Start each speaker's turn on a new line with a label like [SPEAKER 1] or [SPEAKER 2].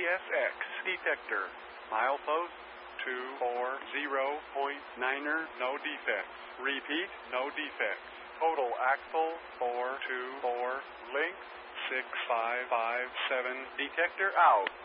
[SPEAKER 1] CSX detector. Milepost 240.9er, no defects. Repeat, no defects. Total axle 424, length 6557, detector out.